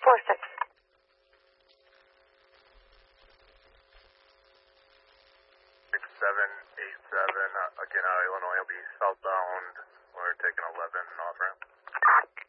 46. 6787, again, Illinois will be southbound. We're taking 11 off ramp.